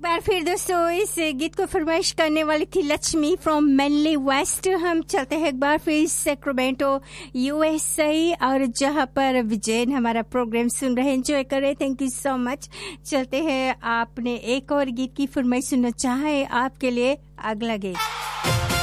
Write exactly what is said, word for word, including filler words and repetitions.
बार फिर दोस्तों इस गीत को फरमाइश करने वाली थी लक्ष्मी फ्रॉम मेनली वेस्ट। हम चलते हैं एक बार फिर सैक्रामेंटो यूएसए और जहां पर विजयन हमारा प्रोग्राम सुन रहे हैं, एंजॉय कर रहे हैं। Thank you so much. चलते हैं, आपने एक और गीत की फरमाइश सुनना चाहे, आपके लिए अगला गीत।